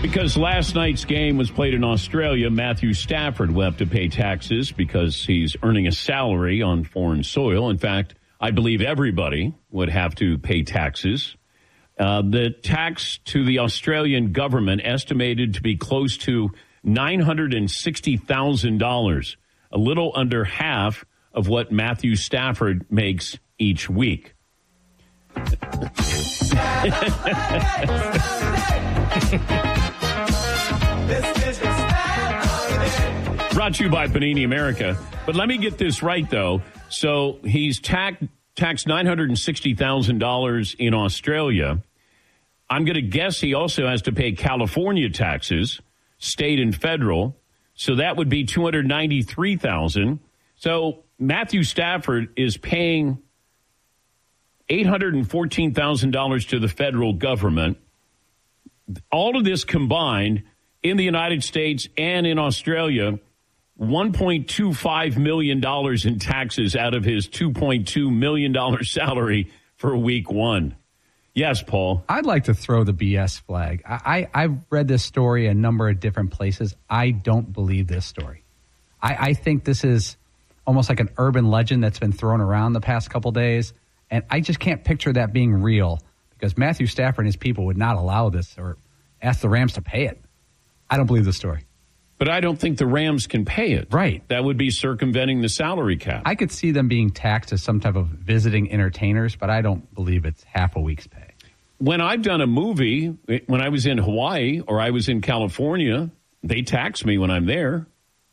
Because last night's game was played in Australia, Matthew Stafford will have to pay taxes because he's earning a salary on foreign soil. In fact, I believe everybody would have to pay taxes. The tax to the Australian government estimated to be close to $960,000, a little under half of what Matthew Stafford makes each week. Brought to you by Panini America. But let me get this right, though. So he's taxed $960,000 in Australia. I'm going to guess he also has to pay California taxes, state and federal. So that would be $293,000. So Matthew Stafford is paying $814,000 to the federal government. All of this combined in the United States and in Australia, $1.25 million in taxes out of his $2.2 million salary for week one. Yes, Paul. I'd like to throw the BS flag. I've read this story a number of different places. I don't believe this story. I think this is almost like an urban legend that's been thrown around the past couple days, and I just can't picture that being real because Matthew Stafford and his people would not allow this or ask the Rams to pay it. I don't believe the story. But I don't think the Rams can pay it. Right. That would be circumventing the salary cap. I could see them being taxed as some type of visiting entertainers, but I don't believe it's half a week's pay. When I've done a movie, when I was in Hawaii or I was in California, they tax me when I'm there.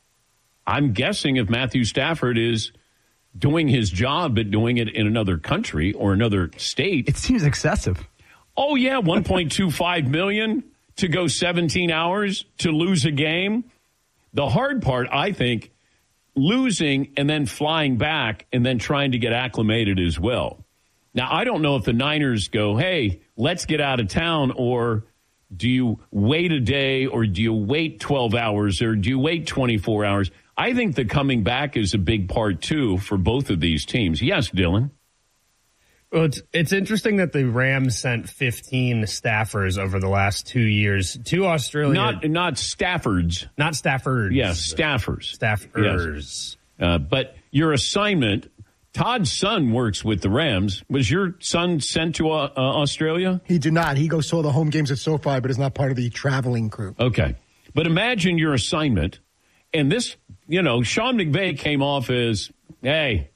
I'm guessing if Matthew Stafford is doing his job but doing it in another country or another state. It seems excessive. Oh, yeah, $1.25 million to go 17 hours to lose a game. The hard part, I think, losing and then flying back and then trying to get acclimated as well. Now, I don't know if the Niners go, hey, let's get out of town, or do you wait a day, or do you wait 12 hours, or do you wait 24 hours? I think the coming back is a big part, too, for both of these teams. Yes, Dylan? Well, it's interesting that the Rams sent 15 staffers over the last 2 years to Australia. Not Staffords. Not Staffords. Yes, staffers. Staffers. Yes. But your assignment, Todd's son works with the Rams. Was your son sent to Australia? He did not. He goes to all the home games at SoFi, but is not part of the traveling crew. Okay. But imagine your assignment, and this, Sean McVay came off as, hey,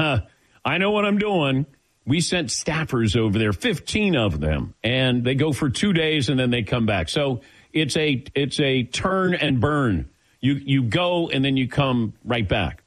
I know what I'm doing. We sent staffers over there, 15 of them, and they go for 2 days and then they come back. So it's a turn and burn. You go and then you come right back.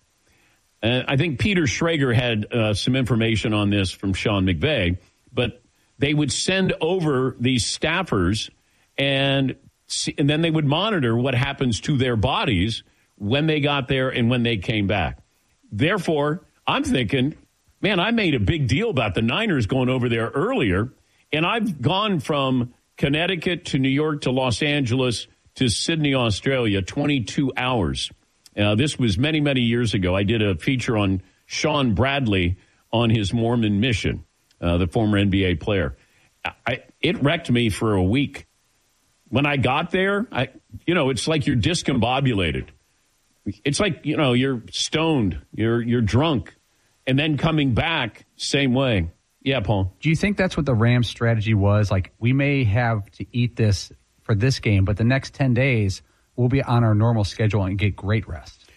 I think Peter Schrager had some information on this from Sean McVay, but they would send over these staffers and then they would monitor what happens to their bodies when they got there and when they came back. Therefore, I'm thinking, man, I made a big deal about the Niners going over there earlier, and I've gone from Connecticut to New York to Los Angeles to Sydney, Australia, 22 hours. This was many, many years ago. I did a feature on Sean Bradley on his Mormon mission, the former NBA player. It wrecked me for a week. When I got there, it's like you're discombobulated. It's like, you're stoned, you're drunk. And then coming back, same way. Yeah, Paul. Do you think that's what the Rams' strategy was? Like, we may have to eat this for this game, but the next 10 days, we'll be on our normal schedule and get great rest.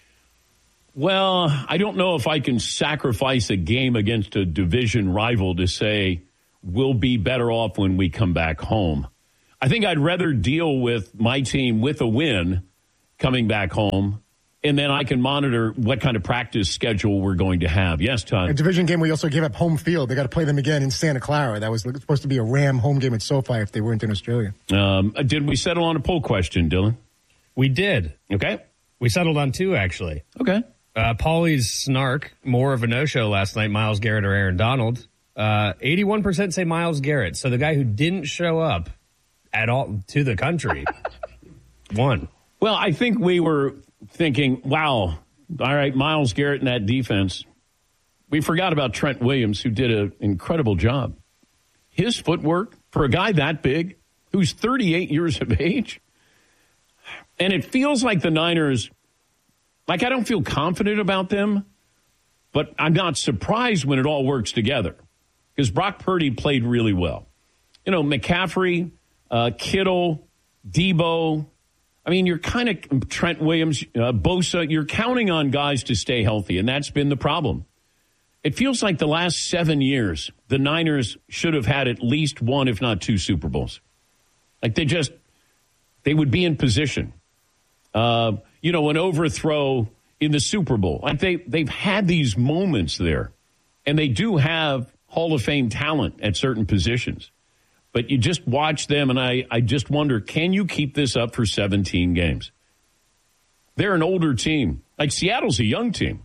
Well, I don't know if I can sacrifice a game against a division rival to say we'll be better off when we come back home. I think I'd rather deal with my team with a win coming back home, and then I can monitor what kind of practice schedule we're going to have. Yes, Todd. A division game, we also gave up home field. They got to play them again in Santa Clara. That was supposed to be a Ram home game at SoFi if they weren't in Australia. Did we settle on a poll question, Dylan? We did. Okay. We settled on 2, actually. Okay. Paulie's snark, more of a no-show last night, Myles Garrett or Aaron Donald. 81% say Myles Garrett. So the guy who didn't show up at all to the country won. Well, I think we were thinking, wow, all right, Myles Garrett in that defense. We forgot about Trent Williams, who did an incredible job. His footwork for a guy that big, who's 38 years of age, And it feels like the Niners, I don't feel confident about them, but I'm not surprised when it all works together because Brock Purdy played really well. McCaffrey, Kittle, Debo. I mean, you're kind of Trent Williams, Bosa. You're counting on guys to stay healthy, and that's been the problem. It feels like the last 7 years, the Niners should have had at least one, if not two, Super Bowls. Like they would be in position. An overthrow in the Super Bowl. Like they've had these moments there, and they do have Hall of Fame talent at certain positions. But you just watch them, and I just wonder, can you keep this up for 17 games? They're an older team. Like Seattle's a young team.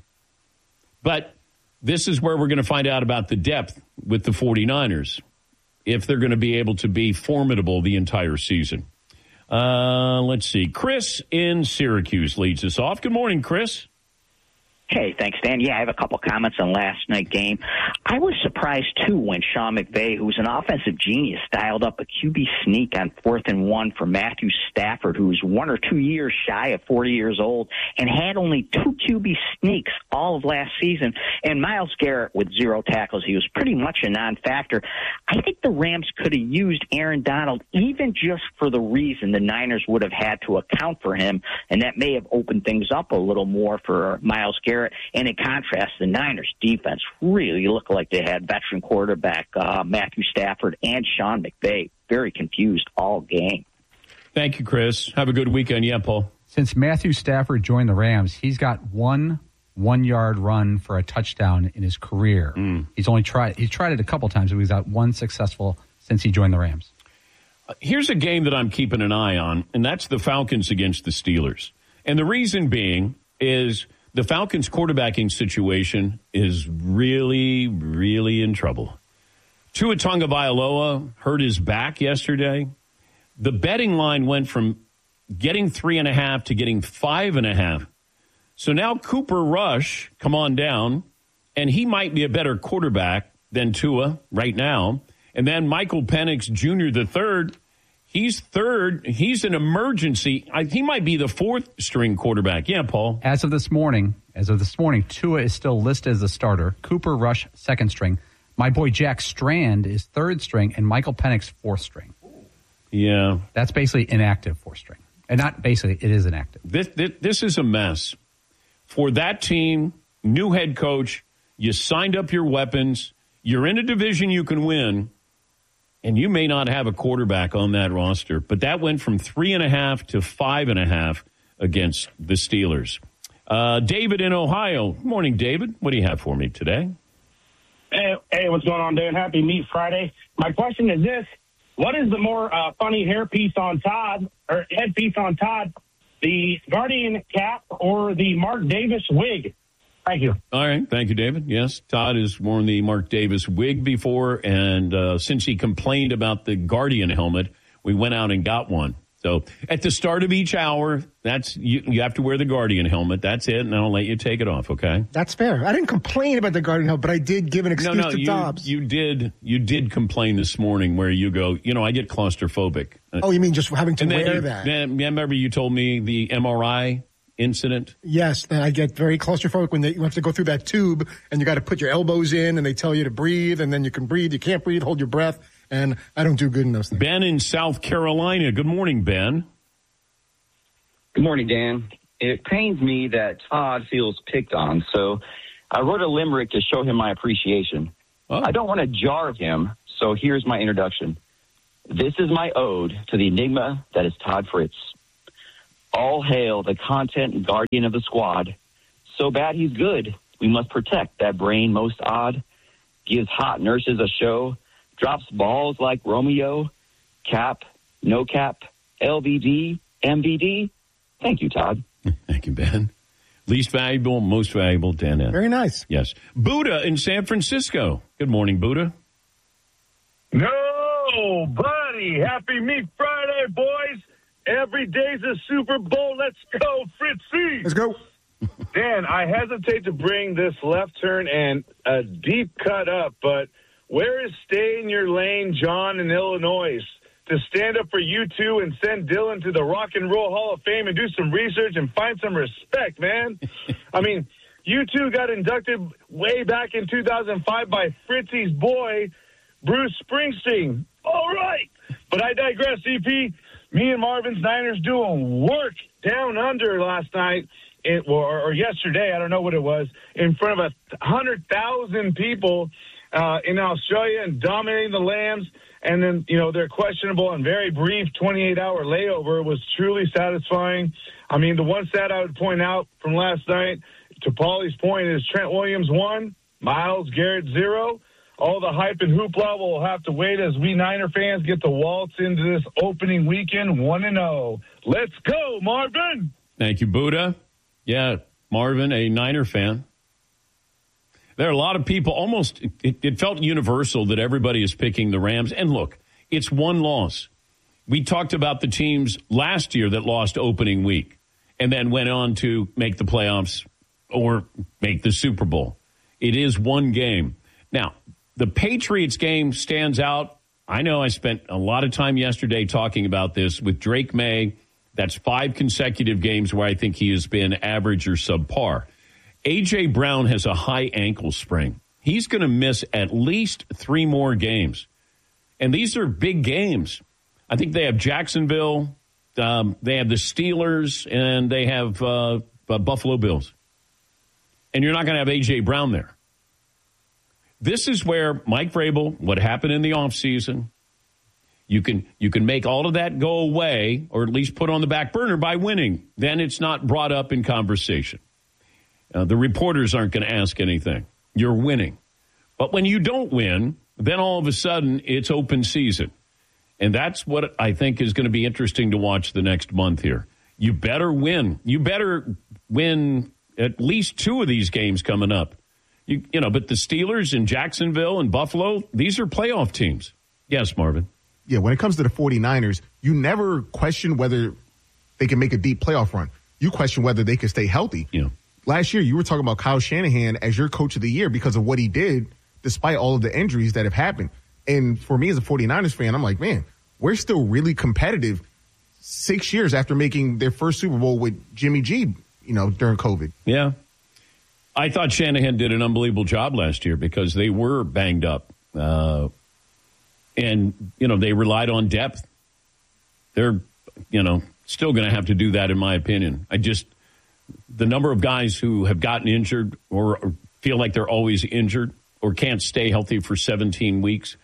But this is where we're going to find out about the depth with the 49ers, if they're going to be able to be formidable the entire season. Let's see. Chris in Syracuse leads us off. Good morning, Chris. Hey, thanks, Dan. Yeah, I have a couple comments on last night's game. I was surprised, too, when Sean McVay, who's an offensive genius, dialed up a QB sneak on 4th and 1 for Matthew Stafford, who's 1 or 2 years shy of 40 years old and had only 2 QB sneaks all of last season. And Myles Garrett with 0 tackles, he was pretty much a non-factor. I think the Rams could have used Aaron Donald even just for the reason the Niners would have had to account for him, and that may have opened things up a little more for Myles Garrett. And in contrast, the Niners defense really looked like they had veteran quarterback Matthew Stafford and Sean McVay very confused all game. Thank you, Chris. Have a good weekend. Yeah, Paul. Since Matthew Stafford joined the Rams, he's got one 1-yard run for a touchdown in his career. He's tried it a couple times, but he's got one successful since he joined the Rams. Here's a game that I'm keeping an eye on, and that's the Falcons against the Steelers. And the reason being is the Falcons' quarterbacking situation is really, really in trouble. Tua Tagovailoa hurt his back yesterday. The betting line went from getting 3.5 to getting 5.5. So now Cooper Rush, come on down, and he might be a better quarterback than Tua right now. And then Michael Penix Jr. III, he's third. He's an emergency. He might be the 4th string quarterback. Yeah, Paul. As of this morning, Tua is still listed as a starter. Cooper Rush, 2nd string. My boy Jack Strand is 3rd string, and Michael Penix, 4th string. Yeah. That's basically inactive 4th string. And not basically, it is inactive. This is a mess. For that team, new head coach, you signed up your weapons, you're in a division you can win, and you may not have a quarterback on that roster. But that went from 3.5 to 5.5 against the Steelers. David in Ohio. Good morning, David. What do you have for me today? Hey, what's going on, Dan? Happy Meat Friday. My question is this. What is the more funny headpiece on Todd, the Guardian cap or the Mark Davis wig? Thank you. All right. Thank you, David. Yes, Todd has worn the Mark Davis wig before, and since he complained about the Guardian helmet, we went out and got one. So at the start of each hour, that's you have to wear the Guardian helmet. That's it, and I'll let you take it off, okay? That's fair. I didn't complain about the Guardian helmet, but I did give an excuse to Dobbs. You did complain this morning where you go, I get claustrophobic. Oh, you mean just having to wear that? Remember you told me the MRI incident? Yes, and I get very claustrophobic when you have to go through that tube, and you got to put your elbows in, and they tell you to breathe, and then you can breathe. You can't breathe, hold your breath. And I don't do good in those things. Ben in South Carolina. Good morning, Ben. Good morning, Dan. It pains me that Todd feels picked on, so I wrote a limerick to show him my appreciation. Oh. I don't want to jar him, so here's my introduction. This is my ode to the enigma that is Todd Fritz. All hail the content guardian of the squad. So bad he's good, we must protect that brain most odd. Gives hot nurses a show. Drops balls like Romeo, cap, no cap, LVD, MVD. Thank you, Todd. Thank you, Ben. Least valuable, most valuable, Dan. Very nice. Yes. Buddha in San Francisco. Good morning, Buddha. No, buddy. Happy Meat Friday, boys. Every day's a Super Bowl. Let's go, Fritzy. Let's go. Dan, I hesitate to bring this left turn and a deep cut up, but where is stay in your lane, John in Illinois? to stand up for U2 and send Dylan to the Rock and Roll Hall of Fame and do some research and find some respect, man. I mean, U2 got inducted way back in 2005 by Fritzy's boy, Bruce Springsteen. All right. But I digress, CP. Me and Marvin's Niners doing work down under last night, or yesterday, I don't know what it was, in front of 100,000 people in Australia and dominating the Lambs. And then, their questionable and very brief 28-hour layover was truly satisfying. I mean, the one stat I would point out from last night, to Paulie's point, is Trent Williams 1, Myles Garrett 0. All the hype and hoopla will have to wait as we Niner fans get to waltz into this opening weekend 1-0. Let's go, Marvin! Thank you, Buddha. Yeah, Marvin, a Niner fan. There are a lot of people, almost, it felt universal that everybody is picking the Rams. And look, it's one loss. We talked about the teams last year that lost opening week and then went on to make the playoffs or make the Super Bowl. It is one game. Now, the Patriots game stands out. I know I spent a lot of time yesterday talking about this with Drake May. That's 5 consecutive games where I think he has been average or subpar. A.J. Brown has a high ankle sprain. He's going to miss at least 3 more games. And these are big games. I think they have Jacksonville, they have the Steelers, and they have Buffalo Bills. And you're not going to have A.J. Brown there. This is where Mike Vrabel, what happened in the offseason, you can make all of that go away or at least put on the back burner by winning. Then it's not brought up in conversation. The reporters aren't going to ask anything. You're winning. But when you don't win, then all of a sudden it's open season. And that's what I think is going to be interesting to watch the next month here. You better win. You better win at least 2 of these games coming up. But the Steelers and Jacksonville and Buffalo, these are playoff teams. Yes, Marvin. Yeah, when it comes to the 49ers, you never question whether they can make a deep playoff run. You question whether they can stay healthy. Yeah. Last year, you were talking about Kyle Shanahan as your coach of the year because of what he did, despite all of the injuries that have happened. And for me as a 49ers fan, I'm like, man, we're still really competitive 6 years after making their first Super Bowl with Jimmy G, during COVID. Yeah. I thought Shanahan did an unbelievable job last year because they were banged up. And, they relied on depth. They're, still going to have to do that, in my opinion. The number of guys who have gotten injured or feel like they're always injured or can't stay healthy for 17 weeks,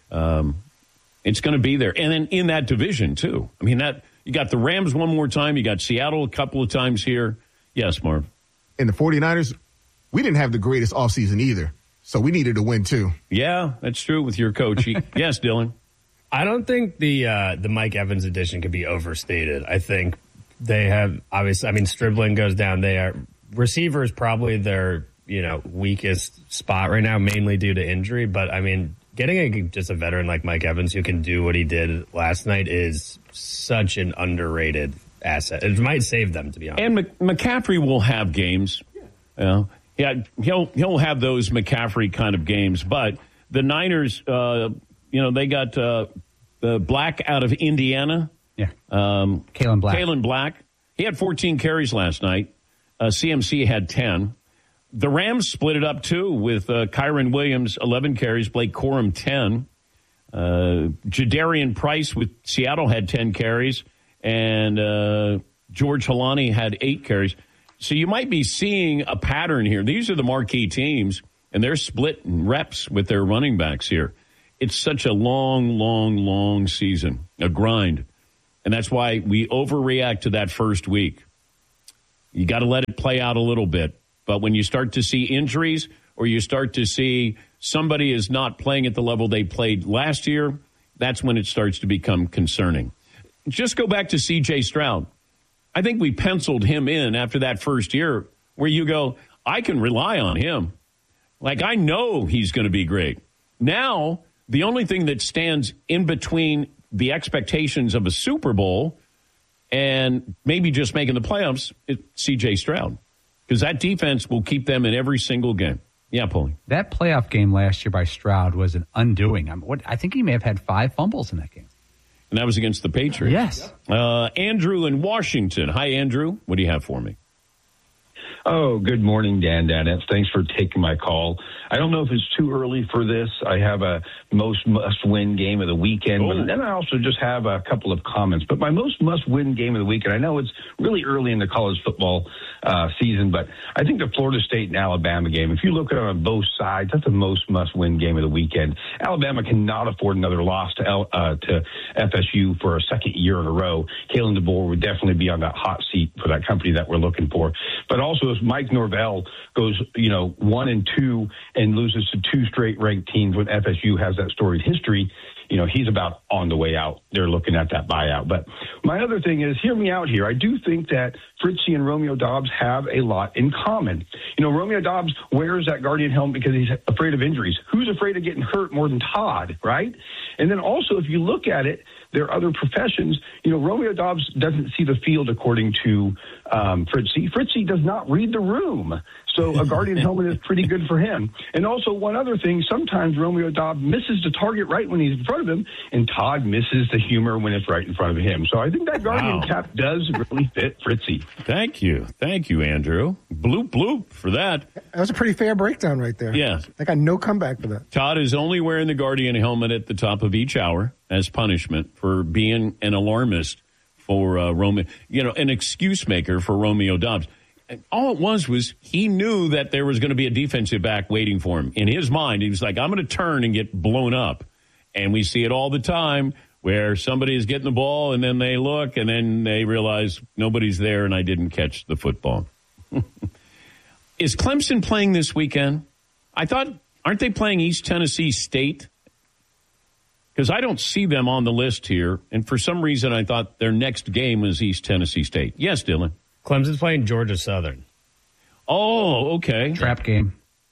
it's going to be there. And then in that division, too. I mean, you got the Rams one more time. You got Seattle a couple of times here. Yes, Marv. And the 49ers, we didn't have the greatest offseason either, so we needed to win, too. Yeah, that's true with your coach. Yes, Dylan. I don't think the Mike Evans addition could be overstated. I think they have, obviously, Stribling goes down. Receiver is probably their, weakest spot right now, mainly due to injury. But, getting just a veteran like Mike Evans who can do what he did last night is such an underrated asset. It might save them, to be honest. And McCaffrey will have games. He'll have those McCaffrey kind of games. But the Niners, they got Black out of Indiana. Yeah. Kalen Black. Kalen Black. He had 14 carries last night. CMC had 10. The Rams split it up, too, with Kyron Williams, 11 carries, Blake Corum, 10. Jadarian Price with Seattle had 10 carries, and George Halani had 8 carries. So you might be seeing a pattern here. These are the marquee teams, and they're split in reps with their running backs here. It's such a long, long, long season, a grind. And that's why we overreact to that first week. You got to let it play out a little bit. But when you start to see injuries or you start to see somebody is not playing at the level they played last year, that's when it starts to become concerning. Just go back to C.J. Stroud. I think we penciled him in after that first year where you go, I can rely on him. Like, I know he's going to be great. Now, the only thing that stands in between the expectations of a Super Bowl and maybe just making the playoffs is C.J. Stroud. Because that defense will keep them in every single game. Yeah, Paulie. That playoff game last year by Stroud was an undoing. I think he may have had 5 fumbles in that game. And that was against the Patriots. Yes. Andrew in Washington. Hi, Andrew. What do you have for me? Oh, good morning, Dan Danette. Thanks for taking my call. I don't know if it's too early for this. I have a most must-win game of the weekend, but then I also just have a couple of comments. But my most must-win game of the weekend, I know it's really early in the college football season, but I think the Florida State and Alabama game, if you look at it on both sides, that's the most must-win game of the weekend. Alabama cannot afford another loss to FSU for a second year in a row. Kalen DeBoer would definitely be on that hot seat for that company that we're looking for. But also, if Mike Norvell goes, 1-2 and loses to two straight ranked teams when FSU has that storied history, he's about on the way out. They're looking at that buyout. But my other thing is, hear me out here. I do think that Fritzy and Romeo Doubs have a lot in common. Romeo Doubs wears that Guardian helmet because he's afraid of injuries. Who's afraid of getting hurt more than Todd, right? And then also, if you look at it, there are other professions. Romeo Doubs doesn't see the field according to Fritzy. Fritzy does not read the room. So a Guardian helmet is pretty good for him. And also one other thing, sometimes Romeo Doubs misses the target right when he's in front of him, and Todd misses the humor when it's right in front of him. So I think that Guardian cap does really fit Fritzy. Thank you. Thank you, Andrew. Bloop, bloop for that. That was a pretty fair breakdown right there. Yeah. I got no comeback for that. Todd is only wearing the Guardian helmet at the top of each hour as punishment for being an alarmist for Romeo, an excuse maker for Romeo Doubs. And all it was he knew that there was going to be a defensive back waiting for him. In his mind, he was like, I'm going to turn and get blown up. And we see it all the time where somebody is getting the ball and then they look and then they realize nobody's there and I didn't catch the football. Is Clemson playing this weekend? I thought, aren't they playing East Tennessee State? Because I don't see them on the list here. And for some reason, I thought their next game was East Tennessee State. Yes, Dylan. Clemson's playing Georgia Southern. Oh, okay. Trap game.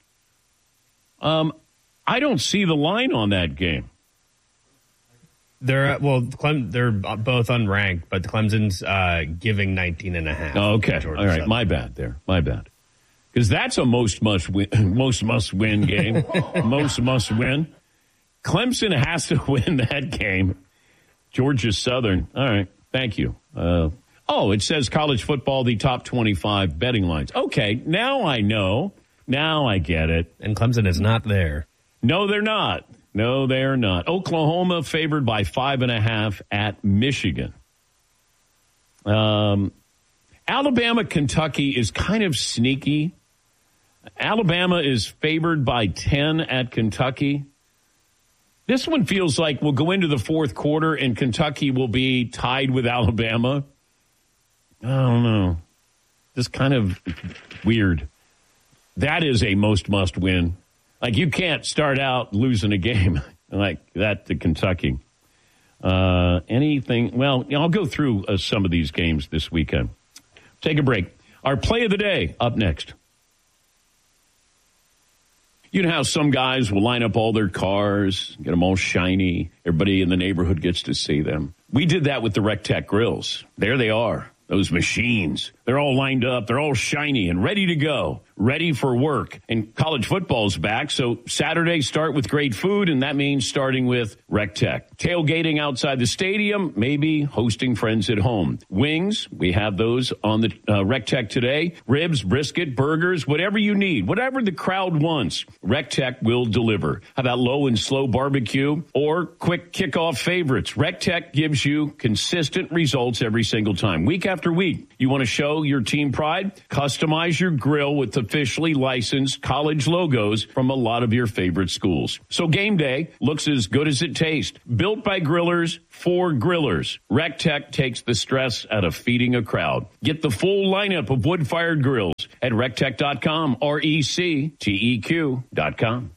I don't see the line on that game. They're both unranked, but Clemson's giving 19.5. Oh, okay. All right. Southern. My bad there. My bad. Because that's a most must win game. Most must win. Clemson has to win that game. Georgia Southern. All right. Thank you. It says college football, the top 25 betting lines. Okay. Now I know. Now I get it. And Clemson is not there. No, they're not. No, they're not. Oklahoma favored by 5.5 at Michigan. Alabama, Kentucky is kind of sneaky. Alabama is favored by 10 at Kentucky. This one feels like we'll go into the fourth quarter and Kentucky will be tied with Alabama. I don't know. Just kind of weird. That is a must win. Like, you can't start out losing a game like that to Kentucky. Anything? Well, I'll go through some of these games this weekend. Take a break. Our play of the day up next. You know how some guys will line up all their cars, get them all shiny. Everybody in the neighborhood gets to see them. We did that with the RecTech grills. There they are, those machines. They're all lined up. They're all shiny and ready to go, ready for work. And college football's back, so Saturday start with great food, and that means starting with RecTech. Tailgating outside the stadium, maybe hosting friends at home. Wings, we have those on the RecTech today. Ribs, brisket, burgers, whatever you need, whatever the crowd wants, RecTech will deliver. How about low and slow barbecue or quick kickoff favorites? RecTech gives you consistent results every single time, week after week. You want to show your team pride? Customize your grill with officially licensed college logos from a lot of your favorite schools. So game day looks as good as it tastes. Built by grillers for grillers. RecTech takes the stress out of feeding a crowd. Get the full lineup of wood-fired grills at rectech.com, RecTeq.com.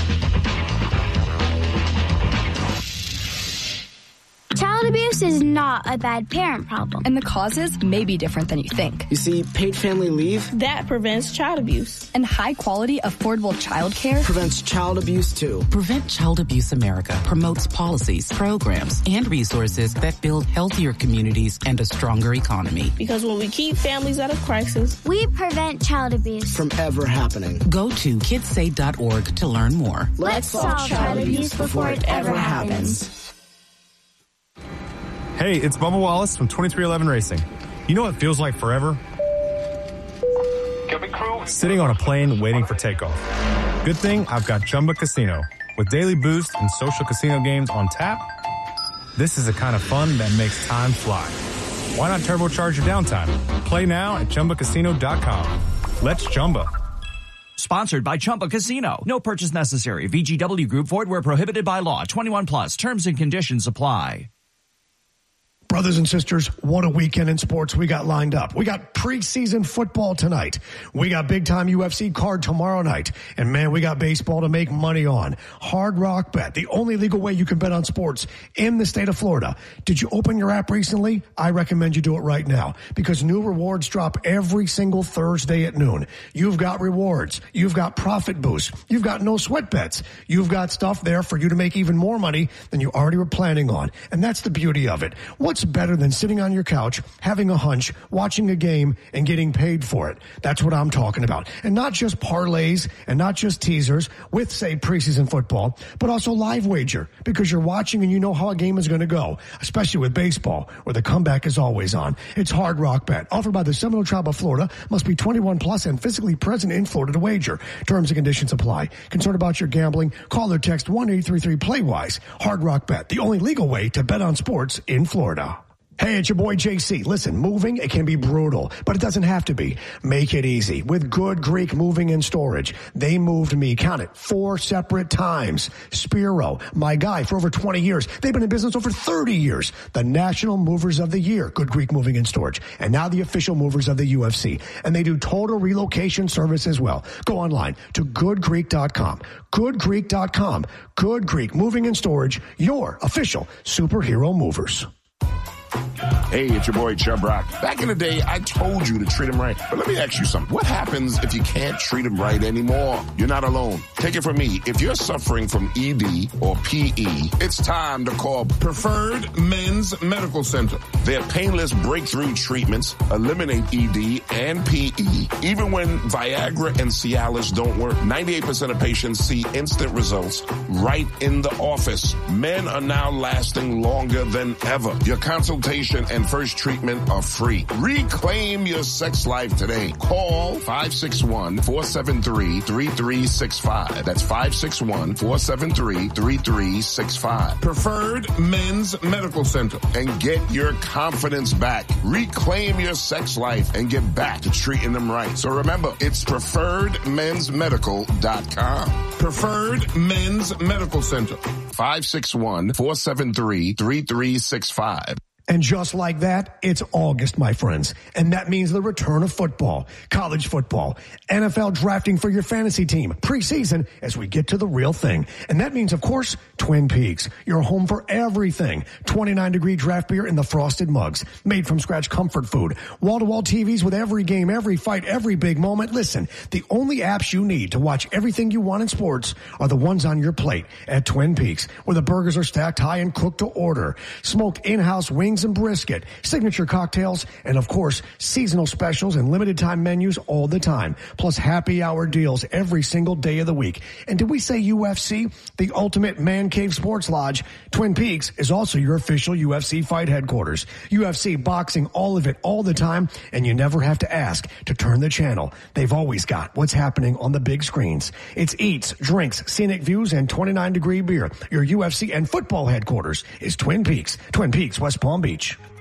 Child abuse is not not a bad parent problem. And the causes may be different than you think. You see, paid family leave, that prevents child abuse. And high-quality, affordable childcare prevents child abuse, too. Prevent Child Abuse America promotes policies, programs, and resources that build healthier communities and a stronger economy. Because when we keep families out of crisis, we prevent child abuse from ever happening. Go to kidsaid.org to learn more. Let's solve child abuse before it ever happens. Hey, it's Bubba Wallace from 2311 Racing. You know what feels like forever? Sitting on a plane waiting for takeoff. Good thing I've got Chumba Casino. With daily boost and social casino games on tap, this is the kind of fun that makes time fly. Why not turbocharge your downtime? Play now at ChumbaCasino.com. Let's Chumba. Sponsored by Chumba Casino. No purchase necessary. VGW Group. Void where prohibited by law. 21 plus. Terms and conditions apply. Brothers and sisters, what a weekend in sports we got lined up. We got preseason football tonight. We got big-time UFC card tomorrow night. And, man, we got baseball to make money on. Hard Rock Bet, the only legal way you can bet on sports in the state of Florida. Did you open your app recently? I recommend you do it right now because new rewards drop every single Thursday at noon. You've got rewards. You've got profit boosts. You've got no sweat bets. You've got stuff there for you to make even more money than you already were planning on. And that's the beauty of it. What's better than sitting on your couch, having a hunch, watching a game, and getting paid for it? That's what I'm talking about. And not just parlays and not just teasers with, say, preseason football, but also live wager because you're watching and you know how a game is going to go, especially with baseball where the comeback is always on. It's Hard Rock Bet, offered by the Seminole Tribe of Florida, must be 21 plus and physically present in Florida to wager. Terms and conditions apply. Concerned about your gambling? Call or text 1-833-PLAY-WISE. Hard Rock Bet, the only legal way to bet on sports in Florida. Hey, it's your boy JC. Listen, moving, it can be brutal, but it doesn't have to be. Make it easy with Good Greek Moving and Storage. They moved me, count it, 4 separate times. Spiro, my guy for over 20 years. They've been in business over 30 years. The National Movers of the Year, Good Greek Moving and Storage. And now the official movers of the UFC. And they do total relocation service as well. Go online to goodgreek.com. Goodgreek.com. Good Greek Moving and Storage, your official superhero movers. Hey, it's your boy Chubb Rock. Back in the day, I told you to treat him right. But let me ask you something. What happens if you can't treat him right anymore? You're not alone. Take it from me. If you're suffering from ED or PE, it's time to call Preferred Men's Medical Center. Their painless breakthrough treatments eliminate ED and PE. Even when Viagra and Cialis don't work, 98% of patients see instant results right in the office. Men are now lasting longer than ever. Your consultation and first treatment are free. Reclaim your sex life today. Call 561-473-3365. That's 561-473-3365. Preferred Men's Medical Center. And get your confidence back. Reclaim your sex life and get back to treating them right. So remember, it's preferredmensmedical.com. Preferred Men's Medical Center. 561-473-3365. And just like that, it's August, my friends. And that means the return of football, college football, NFL drafting for your fantasy team, preseason as we get to the real thing. And that means, of course, Twin Peaks, your home for everything. 29-degree draft beer in the frosted mugs, made from scratch comfort food, wall-to-wall TVs with every game, every fight, every big moment. Listen, the only apps you need to watch everything you want in sports are the ones on your plate at Twin Peaks, where the burgers are stacked high and cooked to order, smoked in-house wings and brisket, signature cocktails, and of course, seasonal specials and limited time menus all the time, plus happy hour deals every single day of the week. And did we say UFC? The ultimate man cave sports lodge. Twin Peaks is also your official UFC fight headquarters. UFC, boxing, all of it, all the time, and you never have to ask to turn the channel. They've always got what's happening on the big screens. It's eats, drinks, scenic views, and 29-degree beer. Your UFC and football headquarters is Twin Peaks, West Palm Beach.